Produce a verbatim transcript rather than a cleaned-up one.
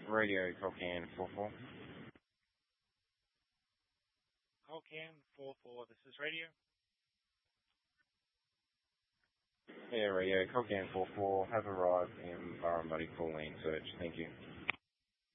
Radio Cocaine four four. Cocaine four four, this is radio. Yeah, Radio Cocaine four four. Have arrived in Barramundi Pauline search. Thank you.